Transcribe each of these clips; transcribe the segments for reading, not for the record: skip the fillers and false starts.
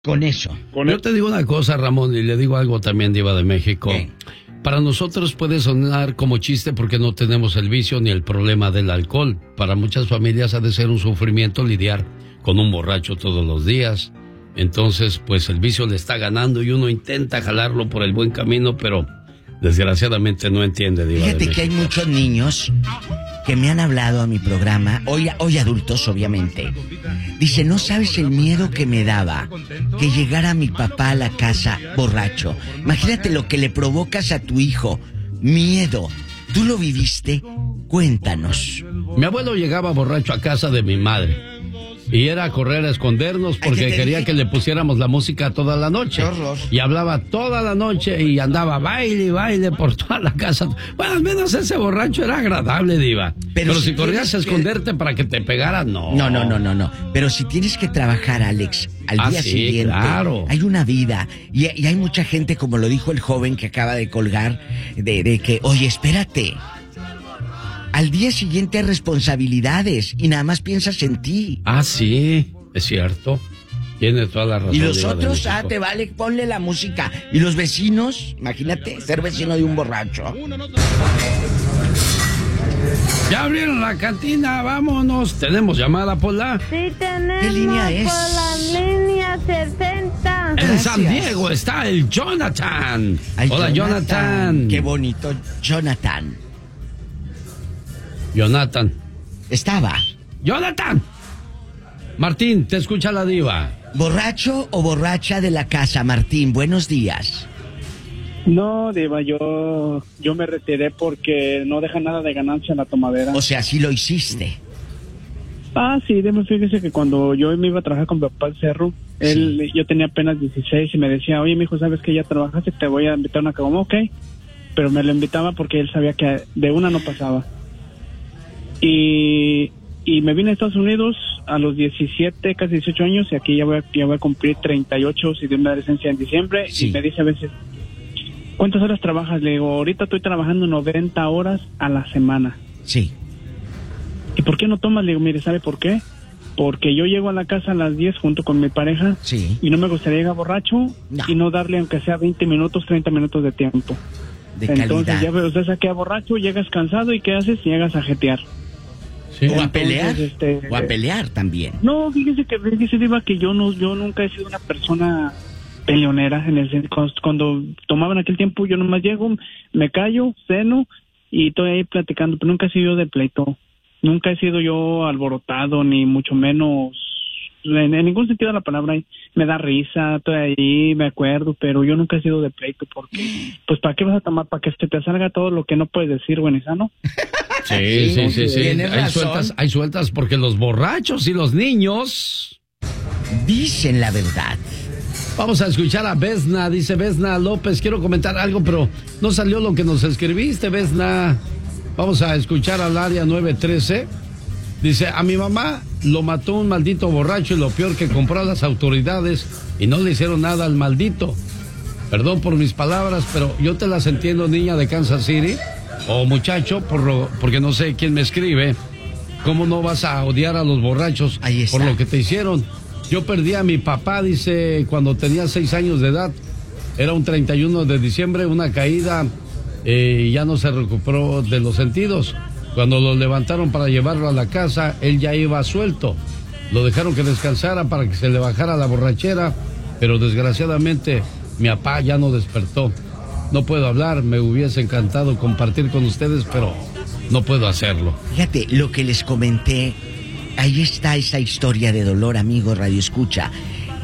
con eso. Yo te digo una cosa, Ramón, y le digo algo también, Diva de México. ¿Qué? Para nosotros puede sonar como chiste porque no tenemos el vicio ni el problema del alcohol. Para muchas familias ha de ser un sufrimiento lidiar con un borracho todos los días. Entonces, pues el vicio le está ganando y uno intenta jalarlo por el buen camino, pero desgraciadamente no entiende, Diva de Fíjate México. que hay muchos niños que me han hablado a mi programa, hoy adultos obviamente. Dice, no sabes el miedo que me daba que llegara mi papá a la casa borracho. Imagínate lo que le provocas a tu hijo. Miedo. ¿Tú lo viviste? Cuéntanos. Mi abuelo llegaba borracho a casa de mi madre. Y era a correr a escondernos porque quería que le pusiéramos la música toda la noche. Y hablaba toda la noche y andaba baile y baile por toda la casa. Bueno, al menos ese borracho era agradable, Diva. Pero si corrías a esconderte para que te pegara, no. No. Pero si tienes que trabajar, Alex, al día siguiente, claro. Hay una vida. Y hay mucha gente, como lo dijo el joven que acaba de colgar, de que, oye, espérate. Al día siguiente hay responsabilidades y nada más piensas en ti. Ah, sí, es cierto. Tiene toda la razón. Y los otros, te vale, ponle la música. Y los vecinos, imagínate, ser vecino de un borracho. Ya abrieron la cantina, vámonos. ¿Tenemos llamada, Pola? Sí, tenemos. ¿Qué línea es? Por la línea 60. En San Diego está el Jonathan. Hola, Jonathan. Qué bonito, Jonathan. Jonathan. Estaba. ¡Jonathan! Martín, te escucha la Diva. ¿Borracho o borracha de la casa, Martín? Buenos días. No, Diva, yo me retiré porque no deja nada de ganancia en la tomadera. O sea, sí lo hiciste. Ah, sí, fíjese que cuando yo me iba a trabajar con mi papá al cerro, yo tenía apenas 16 y me decía, oye, mijo, ¿sabes que ya trabajaste? Te voy a invitar a una caguama, ok. Pero me lo invitaba porque él sabía que de una no pasaba. Y me vine a Estados Unidos a los 17, casi 18 años, y aquí ya voy a cumplir 38 si doy mi adolescencia en diciembre. Sí. Y me dice a veces, ¿cuántas horas trabajas? Le digo, ahorita estoy trabajando 90 horas a la semana. Sí. ¿Y por qué no tomas? Le digo, mire, ¿sabe por qué? Porque yo llego a la casa a las 10 junto con mi pareja. Sí. Y no me gustaría llegar borracho y no darle aunque sea 20 minutos, 30 minutos de tiempo. Entonces ya veo, usted se queda borracho, llegas cansado y ¿qué haces? Llegas a jetear. Sí. O a pelear, o a pelear también. No, fíjese, Diva, que yo nunca he sido una persona peleonera. Cuando tomaban aquel tiempo, yo nomás llego, me callo, ceno y estoy ahí platicando, pero nunca he sido de pleito. Nunca he sido yo alborotado, ni mucho menos, en ningún sentido de la palabra. Me da risa, estoy ahí, me acuerdo, pero yo nunca he sido de pleito, porque, pues, ¿para qué vas a tomar? ¿Para que se te salga todo lo que no puedes decir, buenizano? Sí. Hay sueltas porque los borrachos y los niños dicen la verdad. Vamos a escuchar a Vesna. Dice Vesna López, quiero comentar algo, pero no salió lo que nos escribiste, Vesna. Vamos a escuchar al área 913. Dice, a mi mamá lo mató un maldito borracho y lo peor que compró a las autoridades y no le hicieron nada al maldito. Perdón por mis palabras, pero yo te las entiendo, niña de Kansas City. O muchacho, porque no sé quién me escribe. ¿Cómo no vas a odiar a los borrachos por lo que te hicieron? Yo perdí a mi papá, dice, cuando tenía 6 años de edad. Era un 31 de diciembre, una caída, y ya no se recuperó de los sentidos. Cuando lo levantaron para llevarlo a la casa, él ya iba suelto. Lo dejaron que descansara para que se le bajara la borrachera, pero desgraciadamente mi papá ya no despertó. No puedo hablar, me hubiese encantado compartir con ustedes, pero no puedo hacerlo. Fíjate, lo que les comenté, ahí está esa historia de dolor, amigo Radio Escucha.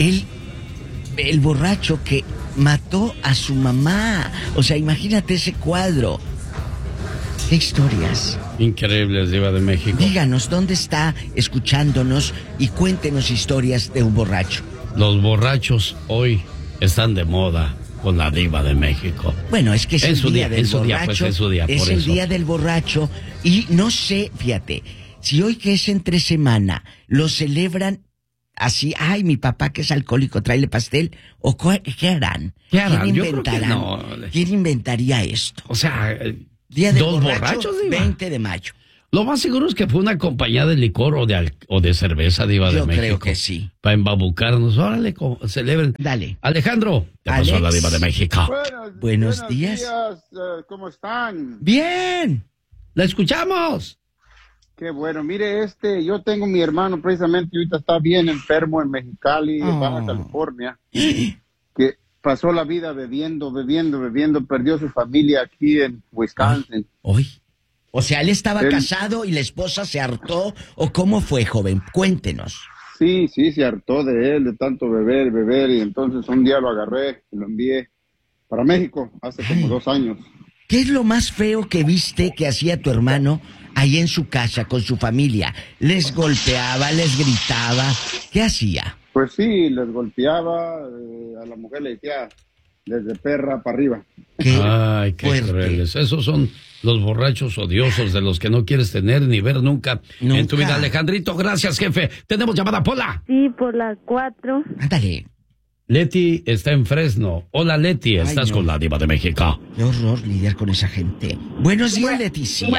El borracho que mató a su mamá. O sea, imagínate ese cuadro. ¿Qué historias? Increíbles, Diva de México. Díganos, ¿dónde está escuchándonos? Y cuéntenos historias de un borracho. Los borrachos hoy están de moda con la Diva de México. Bueno, es que es el día del borracho. Es su día, es el día del borracho. Y no sé, fíjate, si hoy que es entre semana, lo celebran así, ay, mi papá que es alcohólico, tráele pastel, o ¿qué harán? ¿Quién inventarán? ¿Quién inventaría esto? O sea, Día del ¿dos borracho, borrachos, Diva? 20 de mayo. Lo más seguro es que fue una compañía de licor o de cerveza, Diva de México. Yo creo que sí. Para embabucarnos. Órale, celebren. Dale. Alejandro, te pasó la Diva de México. Buenos días. ¿Cómo están? Bien. ¡La escuchamos! Qué bueno. Mire, yo tengo mi hermano precisamente, ahorita está bien enfermo en Mexicali, Baja California, que pasó la vida bebiendo, perdió su familia aquí en Wisconsin. Hoy. O sea, él estaba casado y la esposa se hartó, ¿o cómo fue, joven? Cuéntenos. Sí, se hartó de él, de tanto beber, y entonces un día lo agarré y lo envié para México, hace como 2 años. ¿Qué es lo más feo que viste que hacía tu hermano ahí en su casa con su familia? ¿Les golpeaba, les gritaba? ¿Qué hacía? Pues sí, les golpeaba, a la mujer le decía desde perra para arriba. Ay, qué crueles. Esos son los borrachos odiosos de los que no quieres tener ni ver nunca en tu vida. Alejandrito, gracias, jefe. Tenemos llamada, Pola. Sí, por las 4. Ándale. Leti está en Fresno. Hola, Leti, estás con la Diva de México. Qué horror lidiar con esa gente. Buenos días, Leticia.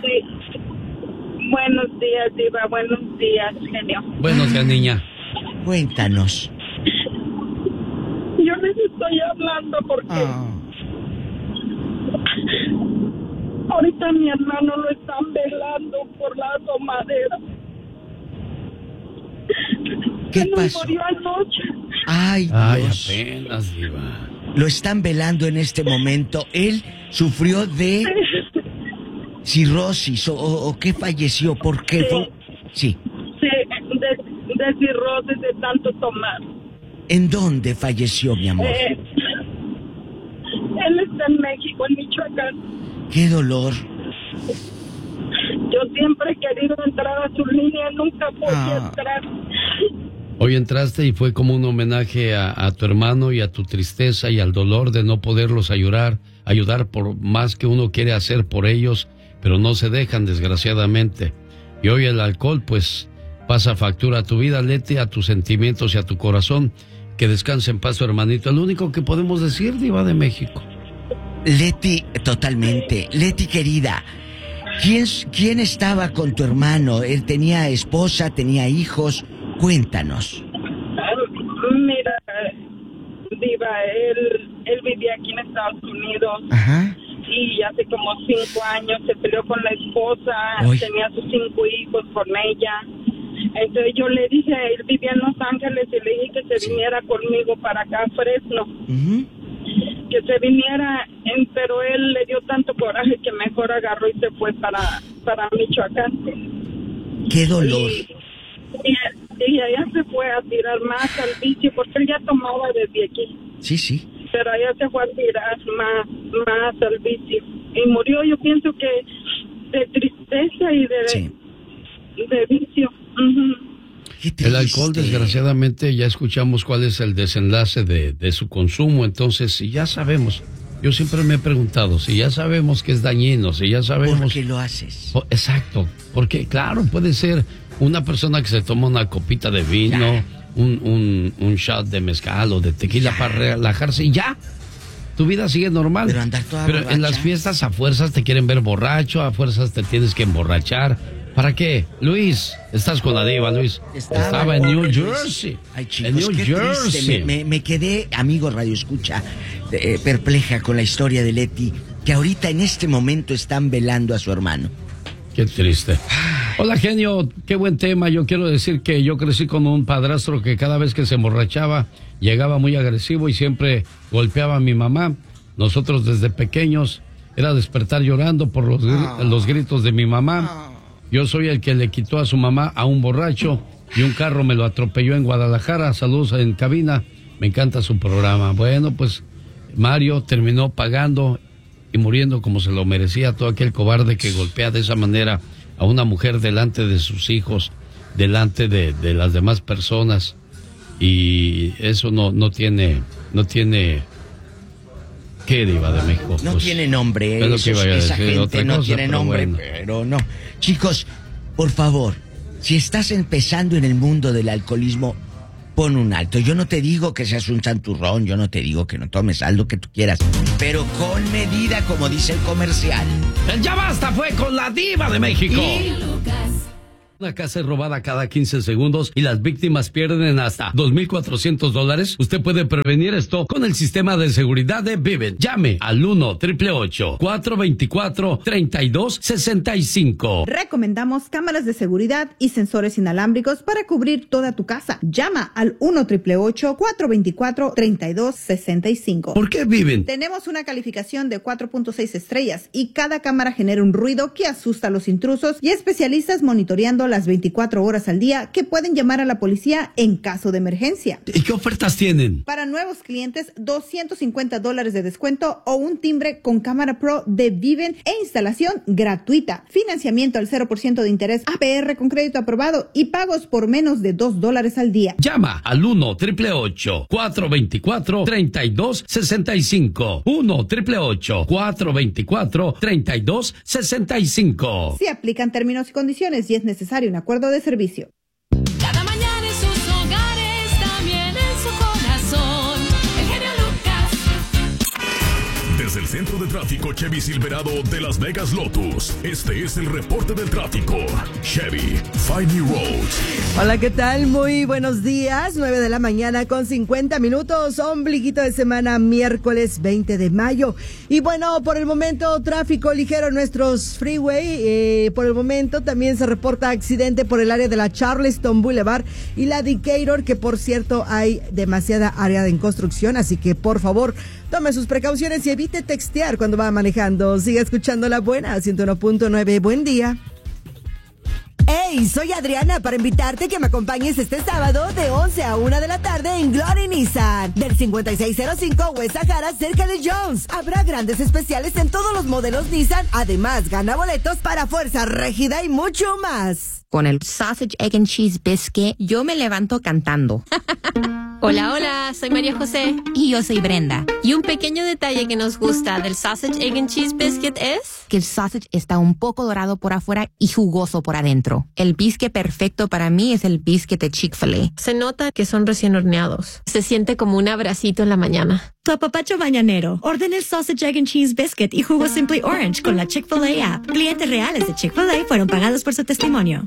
Buenos días, Diva. Buenos días, genio. Buenos días, niña. Cuéntanos. Yo les estoy hablando porque ahorita mi hermano lo están velando por la tomadera. ¿Qué pasó? Murió anoche. Ay, Dios. Apenas, Diva. Lo están velando en este momento. Él sufrió de cirrosis o ¿qué falleció? ¿Por qué? Sí. Sí, de cirrosis de tanto tomar. ¿En dónde falleció, mi amor? Él está en México, en Michoacán. ¡Qué dolor! Yo siempre he querido entrar a su línea, nunca podía entrar. Hoy entraste y fue como un homenaje a tu hermano y a tu tristeza y al dolor de no poderlos ayudar por más que uno quiere hacer por ellos, pero no se dejan, desgraciadamente. Y hoy el alcohol, pues, pasa factura a tu vida, Leti, a tus sentimientos y a tu corazón. Que descanse en paz tu hermanito. Es lo único que podemos decir, Diva de México. Leti, totalmente. Leti, querida, ¿quién estaba con tu hermano? ¿Él tenía esposa, tenía hijos? Cuéntanos. Mira, Diva, él vivía aquí en Estados Unidos. Ajá. Y hace como 5 años se peleó con la esposa. Tenía sus 5 hijos con ella. Entonces yo le dije, él vivía en Los Ángeles, y le dije que se viniera conmigo para acá a Fresno. Que se viniera, pero él le dio tanto coraje que mejor agarró y se fue para Michoacán. ¡Qué dolor! Y allá se fue a tirar más al vicio, porque él ya tomaba desde aquí. Sí. Pero allá se fue a tirar más al vicio. Y murió, yo pienso que de tristeza y de vicio. El alcohol, desgraciadamente, ya escuchamos cuál es el desenlace de su consumo. Entonces, si ya sabemos, yo siempre me he preguntado, si ya sabemos que es dañino, si ya sabemos... ¿Por qué lo haces? Exacto, porque claro, puede ser una persona que se toma una copita de vino, un shot de mezcal o de tequila para relajarse y ya. Tu vida sigue normal. Pero andar toda Pero borracha. En las fiestas a fuerzas te quieren ver borracho, a fuerzas te tienes que emborrachar. ¿Para qué? Luis, estás con la Diva, Luis. Estaba en New Jersey. Ay, chicos, en New qué Jersey. triste. Me quedé, amigo Radio Escucha, perpleja con la historia de Leti, que ahorita en este momento están velando a su hermano. Qué triste. Hola, genio, qué buen tema. Yo quiero decir que yo crecí con un padrastro que cada vez que se emborrachaba llegaba muy agresivo y siempre golpeaba a mi mamá. Nosotros desde pequeños era despertar llorando por los gritos de mi mamá. Yo soy el que le quitó a su mamá a un borracho y un carro me lo atropelló en Guadalajara. Saludos en cabina. Me encanta su programa. Bueno, pues Mario terminó pagando y muriendo como se lo merecía todo aquel cobarde que golpea de esa manera a una mujer delante de sus hijos, delante de las demás personas. Y eso no tiene ¿qué, Diva de México? No tiene nombre, es lo que iba a esa decir, gente otra no cosa, tiene pero nombre, bueno. pero no. Chicos, por favor, si estás empezando en el mundo del alcoholismo, pon un alto. Yo no te digo que seas un santurrón, yo no te digo que no tomes, haz lo que tú quieras, pero con medida, como dice el comercial. El Ya Basta fue con la Diva de México. Una casa es robada cada 15 segundos y las víctimas pierden hasta $2,400. Usted puede prevenir esto con el sistema de seguridad de Vivint. Llame al 1-888-424-3265. Recomendamos cámaras de seguridad y sensores inalámbricos para cubrir toda tu casa. Llama al 1-888-424-3265. ¿Por qué Vivint? Tenemos una calificación de 4.6 estrellas y cada cámara genera un ruido que asusta a los intrusos y especialistas monitoreando las 24 horas al día que pueden llamar a la policía en caso de emergencia. ¿Y qué ofertas tienen? Para nuevos clientes, $250 de descuento o un timbre con cámara Pro de Vivint e instalación gratuita. Financiamiento al 0% de interés, APR con crédito aprobado y pagos por menos de $2 al día. Llama al 1-888-424-3265. 1-888-424-3265. Se aplican términos y condiciones y es necesario un acuerdo de servicio. Cada mañana en sus hogares, también en su corazón. El genio Lucas. Desde el centro de tráfico Chevy Silverado de Las Vegas Lotus, este es el reporte del tráfico. Chevy, find new roads. Hola, ¿qué tal? Muy buenos días. 9 de la mañana con 50 minutos. Ombliguito de semana, miércoles 20 de mayo. Y bueno, por el momento, tráfico ligero en nuestros freeway. Por el momento también se reporta accidente por el área de la Charleston Boulevard y la Decatur, que por cierto hay demasiada área en construcción. Así que por favor, tome sus precauciones y evite textear cuando va manejando. Siga escuchando La Buena, 101.9. Buen día. Hey, soy Adriana para invitarte que me acompañes este sábado de 11 a 1 de la tarde en Glory Nissan, del 5605 West Sahara, cerca de Jones. Habrá grandes especiales en todos los modelos Nissan. Además, gana boletos para Fuerza Régida y mucho más. Con el Sausage, Egg and Cheese Biscuit, yo me levanto cantando. Hola, hola, soy María José. Y yo soy Brenda. Y un pequeño detalle que nos gusta del Sausage, Egg and Cheese Biscuit es que el sausage está un poco dorado por afuera y jugoso por adentro. El biscuit perfecto para mí es el biscuit de Chick-fil-A. Se nota que son recién horneados. Se siente como un abracito en la mañana. Tu apapacho mañanero. Ordena el Sausage, Egg and Cheese Biscuit y jugo Simply Orange con la Chick-fil-A app. Clientes reales de Chick-fil-A fueron pagados por su testimonio.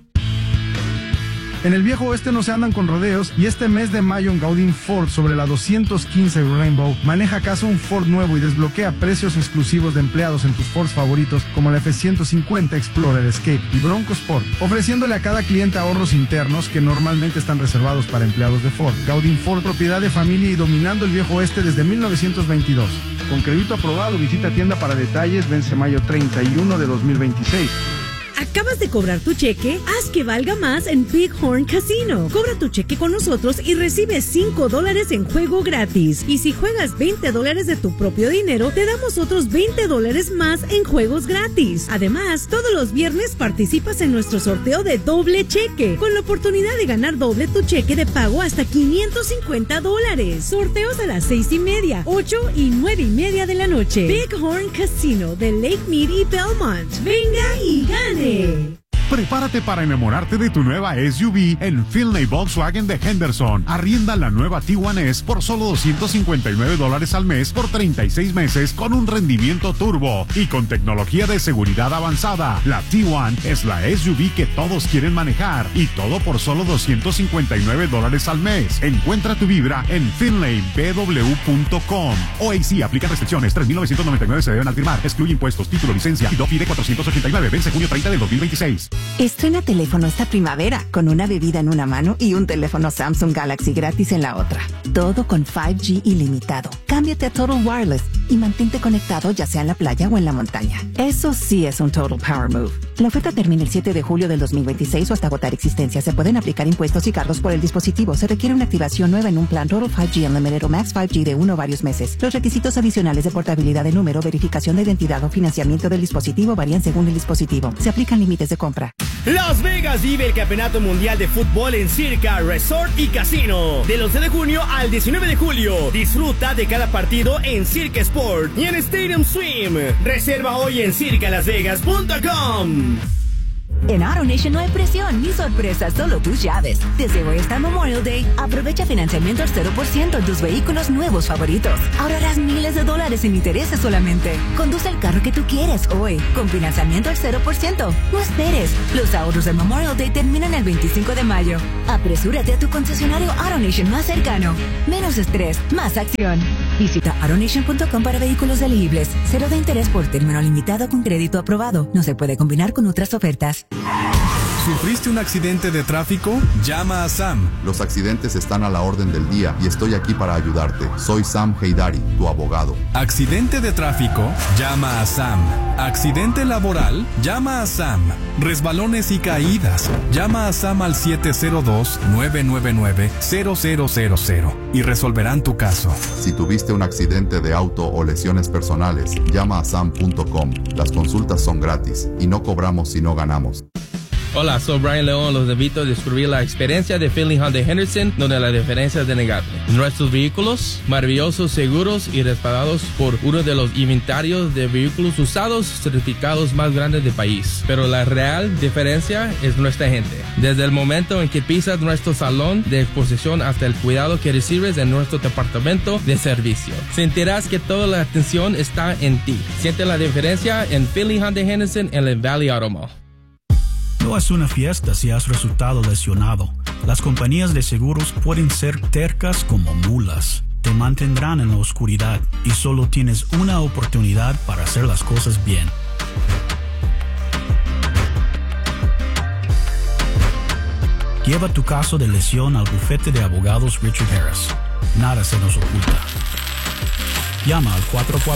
En el Viejo Oeste no se andan con rodeos y este mes de mayo en Gaudín Ford sobre la 215 Rainbow maneja a casa un Ford nuevo y desbloquea precios exclusivos de empleados en tus Fords favoritos como la F-150 Explorer, Escape y Bronco Sport, ofreciéndole a cada cliente ahorros internos que normalmente están reservados para empleados de Ford. Gaudín Ford, propiedad de familia y dominando el Viejo Oeste desde 1922. Con crédito aprobado, visita tienda para detalles, vence mayo 31 de 2026. ¿Acabas de cobrar tu cheque? Haz que valga más en Bighorn Casino. Cobra tu cheque con nosotros y recibe $5 en juego gratis. Y si juegas $20 de tu propio dinero, te damos otros $20 más en juegos gratis. Además, todos los viernes participas en nuestro sorteo de doble cheque, con la oportunidad de ganar doble tu cheque de pago hasta $550. Sorteos a las 6:30, 8 y 9:30 de la noche. Bighorn Casino de Lake Mead y Belmont. Venga y gane. Prepárate para enamorarte de tu nueva SUV en Finlay Volkswagen de Henderson. Arrienda la nueva T1S por solo $259 al mes por 36 meses con un rendimiento turbo y con tecnología de seguridad avanzada. La T1 es la SUV que todos quieren manejar y todo por solo $259 al mes. Encuentra tu Vibra en finlaybw.com. OAC aplica restricciones. $3,999 se deben al firmar. Excluye impuestos, título, licencia y DOFI de $489. Vence junio 30 del 2026. Estrena teléfono esta primavera con una bebida en una mano y un teléfono Samsung Galaxy gratis en la otra. Todo con 5G ilimitado. Cámbiate a Total Wireless y mantente conectado ya sea en la playa o en la montaña. Eso sí es un Total Power Move. La oferta termina el 7 de julio del 2026 o hasta agotar existencia. Se pueden aplicar impuestos y cargos por el dispositivo. Se requiere una activación nueva en un plan Total 5G Unlimited o Max 5G de 1 o varios meses. Los requisitos adicionales de portabilidad de número, verificación de identidad o financiamiento del dispositivo varían según el dispositivo. Se aplican límites de compra. Las Vegas vive el Campeonato Mundial de Fútbol en Circa Resort y Casino. Del 11 de junio al 19 de julio. Disfruta de cada partido en Circa Sport y en Stadium Swim. Reserva hoy en circalasvegas.com. En AutoNation no hay presión ni sorpresas, solo tus llaves. Desde hoy hasta Memorial Day, aprovecha financiamiento al 0% en tus vehículos nuevos favoritos. Ahorrarás miles de dólares en intereses solamente. Conduce el carro que tú quieres hoy, con financiamiento al 0%. No esperes. Los ahorros del Memorial Day terminan el 25 de mayo. Apresúrate a tu concesionario AutoNation más cercano. Menos estrés, más acción. Visita autonation.com para vehículos elegibles. 0 de interés por término limitado con crédito aprobado. No se puede combinar con otras ofertas. ¿Sufriste un accidente de tráfico? Llama a Sam. Los accidentes están a la orden del día y estoy aquí para ayudarte. Soy Sam Heydari, tu abogado. ¿Accidente de tráfico? Llama a Sam. ¿Accidente laboral? Llama a Sam. ¿Resbalones y caídas? Llama a Sam al 702-999-0000 y resolverán tu caso. Si tuviste un accidente de auto o lesiones personales, llama a sam.com. Las consultas son gratis y no cobramos si no ganamos. Hola, soy Brian León. Los invito a descubrir la experiencia de Finley Hyundai Henderson, donde la diferencia es innegable. Nuestros vehículos, maravillosos, seguros y respaldados por uno de los inventarios de vehículos usados certificados más grandes del país. Pero la real diferencia es nuestra gente. Desde el momento en que pisas nuestro salón de exposición hasta el cuidado que recibes en nuestro departamento de servicio, sentirás que toda la atención está en ti. Siente la diferencia en Finley Hyundai Henderson en el Valley Auto Mall. No es una fiesta si has resultado lesionado. Las compañías de seguros pueden ser tercas como mulas. Te mantendrán en la oscuridad y solo tienes una oportunidad para hacer las cosas bien. Lleva tu caso de lesión al bufete de abogados Richard Harris. Nada se nos oculta. Llama al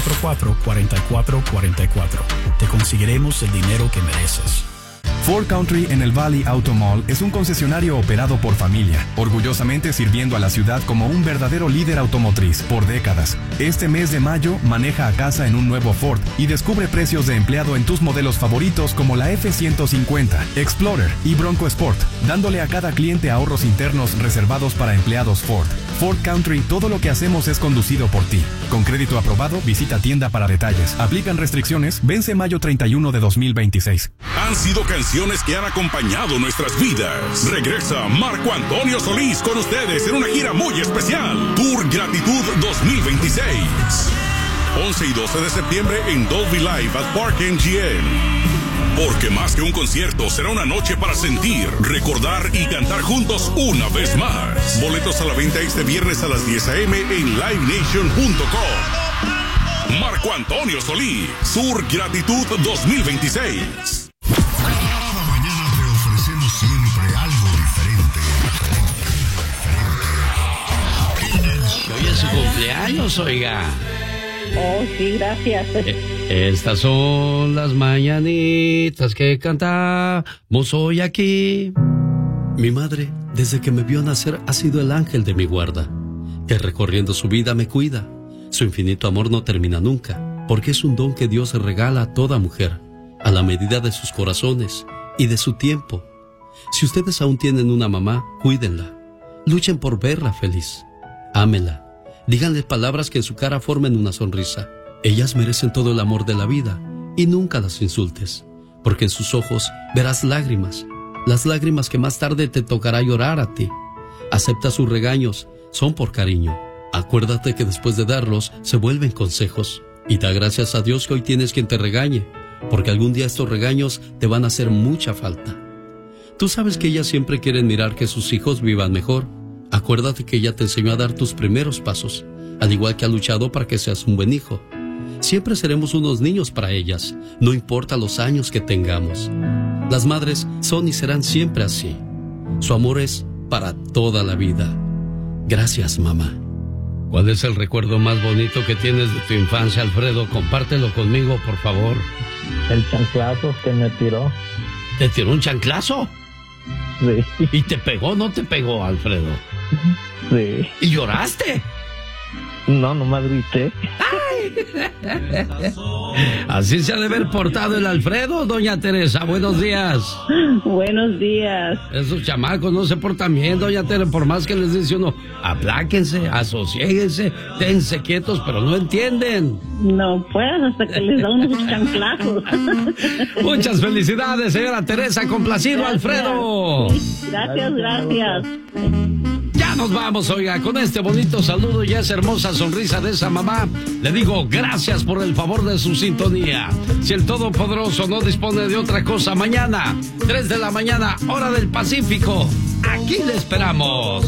444-4444. Te conseguiremos el dinero que mereces. Ford Country en el Valley Auto Mall es un concesionario operado por familia, orgullosamente sirviendo a la ciudad como un verdadero líder automotriz por décadas. Este mes de mayo maneja a casa en un nuevo Ford y descubre precios de empleado en tus modelos favoritos como la F-150, Explorer y Bronco Sport, dándole a cada cliente ahorros internos reservados para empleados Ford. Ford Country, todo lo que hacemos es conducido por ti. Con crédito aprobado, visita tienda para detalles. Aplican restricciones, vence mayo 31 de 2026. Han sido canciones que han acompañado nuestras vidas. Regresa Marco Antonio Solís con ustedes en una gira muy especial. Tour Gratitud 2026. 11 y 12 de septiembre en Dolby Live at Park MGM. Porque más que un concierto, será una noche para sentir, recordar y cantar juntos una vez más. Boletos a la venta este viernes a las 10 a.m. en livenation.com. Marco Antonio Solís, Sur Gratitud 2026. Cada mañana te ofrecemos siempre algo diferente. Hoy es su cumpleaños, oiga. Oh, sí, gracias. Estas son las mañanitas que cantamos hoy aquí. Mi madre, desde que me vio nacer, ha sido el ángel de mi guarda, que recorriendo su vida me cuida. Su infinito amor no termina nunca, porque es un don que Dios regala a toda mujer, a la medida de sus corazones y de su tiempo. Si ustedes aún tienen una mamá, cuídenla. Luchen por verla feliz. Ámenla. Díganle palabras que en su cara formen una sonrisa. Ellas merecen todo el amor de la vida y nunca las insultes, porque en sus ojos verás lágrimas, las lágrimas que más tarde te tocará llorar a ti. Acepta sus regaños, son por cariño. Acuérdate que después de darlos se vuelven consejos y da gracias a Dios que hoy tienes quien te regañe, porque algún día estos regaños te van a hacer mucha falta. Tú sabes que ellas siempre quieren mirar que sus hijos vivan mejor. Acuérdate que ella te enseñó a dar tus primeros pasos, al igual que ha luchado para que seas un buen hijo. Siempre seremos unos niños para ellas, no importa los años que tengamos. Las madres son y serán siempre así. Su amor es para toda la vida. Gracias, mamá. ¿Cuál es el recuerdo más bonito que tienes de tu infancia, Alfredo? Compártelo conmigo, por favor. El chanclazo que me tiró. ¿Te tiró un chanclazo? Sí. ¿Y te pegó o no te pegó, Alfredo? Sí. ¿Y lloraste? No, nomás grité. ¡Ay! Así se ha de haber portado el Alfredo, doña Teresa. Buenos días. Buenos días. Esos chamacos no se portan bien, doña Teresa. Por más que les dice uno, apláquense, asosiéguense, dense quietos, pero no entienden. No, pues, hasta que les da unos chanclazos. Muchas felicidades, señora Teresa. Complacido, Alfredo. Gracias, gracias. Ya nos vamos, oiga, con este bonito saludo y esa hermosa sonrisa de esa mamá, le digo gracias por el favor de su sintonía. Si el Todopoderoso no dispone de otra cosa, mañana, 3 de la mañana, hora del Pacífico, aquí le esperamos.